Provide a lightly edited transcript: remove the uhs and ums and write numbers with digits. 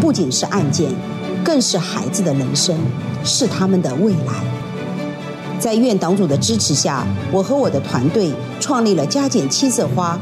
不仅是案件，更是孩子的人生，是他们的未来。在院党组的支持下，我和我的团队创立了加减七色花